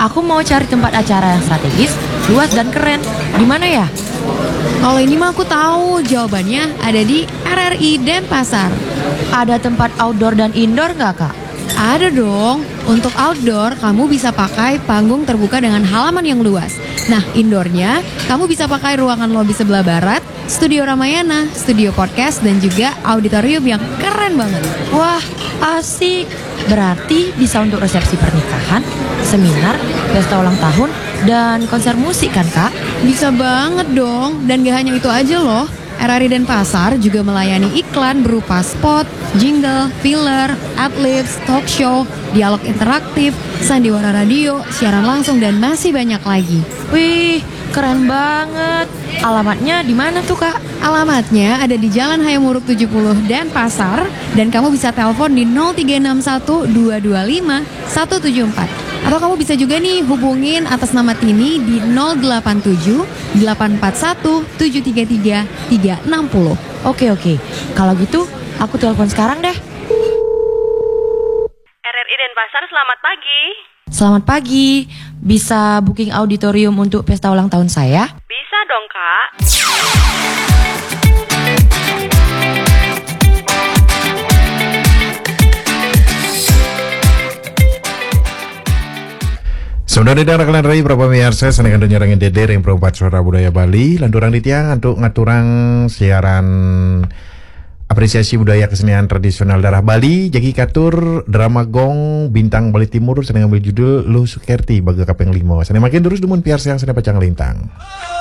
Aku mau cari tempat acara yang strategis, luas dan keren. Di mana ya? Kalau ini mah aku tahu jawabannya ada di RRI Denpasar. Ada tempat outdoor dan indoor nggak, Kak? Ada dong. Untuk outdoor, kamu bisa pakai panggung terbuka dengan halaman yang luas. Nah, indoornya, kamu bisa pakai ruangan lobi sebelah barat, studio Ramayana, studio podcast, dan juga auditorium yang keren banget. Wah, asik. Berarti bisa untuk resepsi pernikahan, seminar, pesta ulang tahun, dan konser musik kan, Kak? Bisa banget dong. Dan gak hanya itu aja loh. RRI Denpasar juga melayani iklan berupa spot, jingle, filler, adlibs, talk show, dialog interaktif, sandiwara radio, siaran langsung, dan masih banyak lagi. Wih, keren banget. Alamatnya di mana tuh, Kak? Alamatnya ada di Jalan Hayamuruk 70 Denpasar, dan kamu bisa telepon di 0361 225 174. Atau kamu bisa juga nih hubungin atas nama Tini di 087 841 733 360. Oke. Kalau gitu, aku telepon sekarang deh. RRI Denpasar, selamat pagi. Selamat pagi. Bisa booking auditorium untuk pesta ulang tahun saya? Bisa dong, Kak. Saudara dan rekan rai berapa miarsa sanekan nyerangin deder yang perempat suara budaya Bali landurang di tiang untuk ngaturang siaran apresiasi budaya kesenian tradisional daerah Bali jagi katur drama gong bintang Bali Timur seneng ambil judul Lu Sukerti baga kapeng 5 sane makin terus dumun piarsa yang sane pacang lintang.